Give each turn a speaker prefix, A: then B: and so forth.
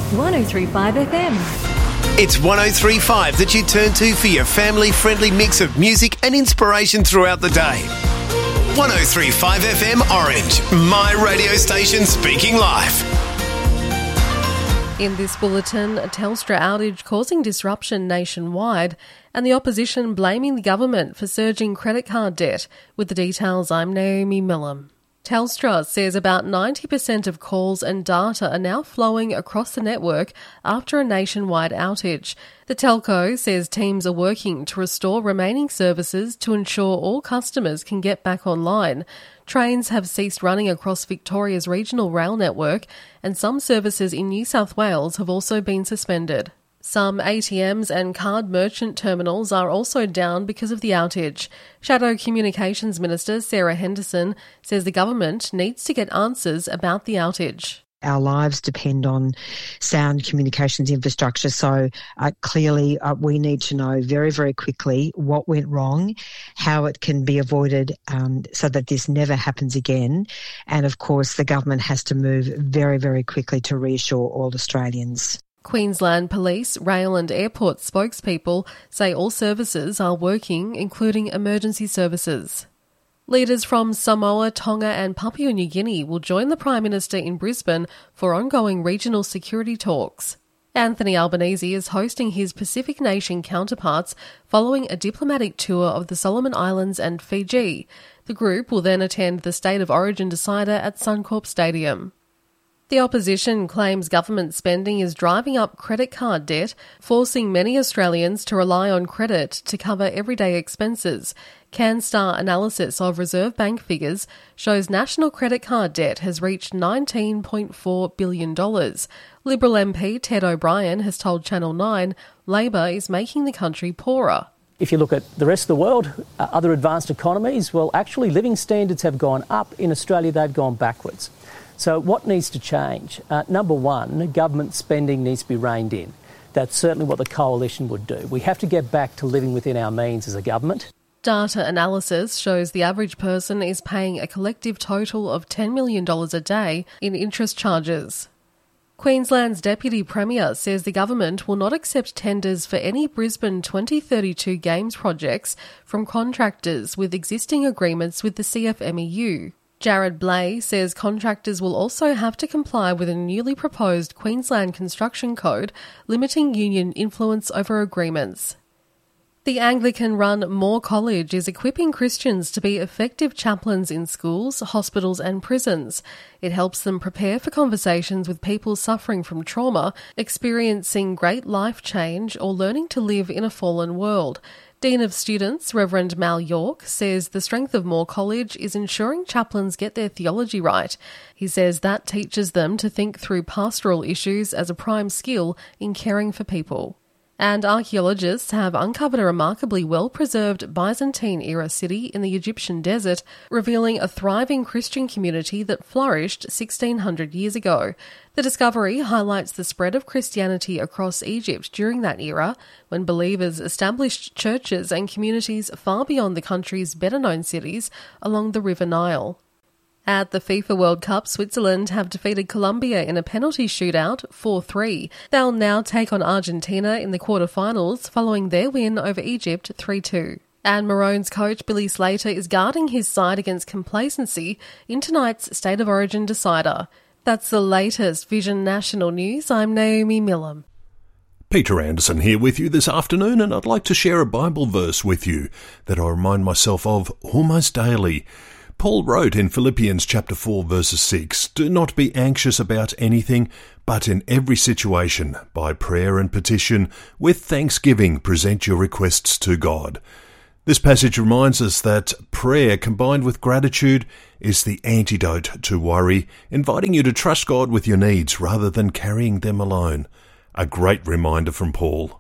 A: 103.5 FM.
B: It's 103.5 that you turn to for your family-friendly mix of music and inspiration throughout the day. 103.5 FM Orange, my radio station speaking live.
C: In this bulletin, a Telstra outage causing disruption nationwide and the opposition blaming the government for surging credit card debt. With the details, I'm Naomi Millam. Telstra says about 90% of calls and data are now flowing across the network after a nationwide outage. The telco says teams are working to restore remaining services to ensure all customers can get back online. Trains have ceased running across Victoria's regional rail network, and some services in New South Wales have also been suspended. Some ATMs and card merchant terminals are also down because of the outage. Shadow Communications Minister Sarah Henderson says the government needs to get answers about the outage.
D: Our lives depend on sound communications infrastructure, so clearly we need to know very, very quickly what went wrong, how it can be avoided so that this never happens again. And of course, the government has to move very, very quickly to reassure all Australians.
C: Queensland Police, rail and airport spokespeople say all services are working, including emergency services. Leaders from Samoa, Tonga and Papua New Guinea will join the Prime Minister in Brisbane for ongoing regional security talks. Anthony Albanese is hosting his Pacific nation counterparts following a diplomatic tour of the Solomon Islands and Fiji. The group will then attend the State of Origin decider at Suncorp Stadium. The opposition claims government spending is driving up credit card debt, forcing many Australians to rely on credit to cover everyday expenses. CanStar analysis of Reserve Bank figures shows national credit card debt has reached $19.4 billion. Liberal MP Ted O'Brien has told Channel 9 Labor is making the country poorer.
E: If you look at the rest of the world, other advanced economies, well, actually living standards have gone up. In Australia, they've gone backwards. So what needs to change? Number one, government spending needs to be reined in. That's certainly what the coalition would do. We have to get back to living within our means as a government.
C: Data analysis shows the average person is paying a collective total of $10 million a day in interest charges. Queensland's Deputy Premier says the government will not accept tenders for any Brisbane 2032 Games projects from contractors with existing agreements with the CFMEU. Jared Blay says contractors will also have to comply with a newly proposed Queensland Construction Code limiting union influence over agreements. The Anglican-run Moore College is equipping Christians to be effective chaplains in schools, hospitals and prisons. It helps them prepare for conversations with people suffering from trauma, experiencing great life change or learning to live in a fallen world. Dean of Students, Reverend Mal York, says the strength of Moore College is ensuring chaplains get their theology right. He says that teaches them to think through pastoral issues as a prime skill in caring for people. And archaeologists have uncovered a remarkably well-preserved Byzantine-era city in the Egyptian desert, revealing a thriving Christian community that flourished 1,600 years ago. The discovery highlights the spread of Christianity across Egypt during that era, when believers established churches and communities far beyond the country's better-known cities along the River Nile. At the FIFA World Cup, Switzerland have defeated Colombia in a penalty shootout 4-3. They'll now take on Argentina in the quarterfinals following their win over Egypt 3-2. And Maroons coach Billy Slater is guarding his side against complacency in tonight's State of Origin decider. That's the latest Vision National News. I'm Naomi Millam.
F: Peter Anderson here with you this afternoon, and I'd like to share a Bible verse with you that I remind myself of almost daily. Paul wrote in Philippians chapter 4 verses 6, "Do not be anxious about anything, but in every situation, by prayer and petition, with thanksgiving, present your requests to God." This passage reminds us that prayer combined with gratitude is the antidote to worry, inviting you to trust God with your needs rather than carrying them alone. A great reminder from Paul.